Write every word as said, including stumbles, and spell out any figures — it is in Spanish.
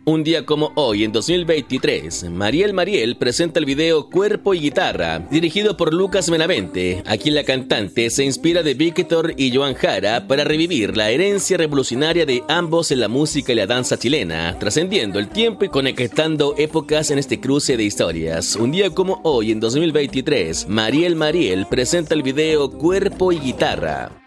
Un día como hoy, en dos mil veintitrés, Mariel Mariel presenta el video Cuerpo y Guitarra, dirigido por Lucas Benavente. Aquí la cantante se inspira de Víctor y Joan Jara para revivir la herencia revolucionaria de ambos en la música y la danza chilena, trascendiendo el tiempo y conectando épocas en este cruce de historias. Un día como hoy, en dos mil veintitrés, Mariel Mariel presenta el video Cuerpo y Guitarra.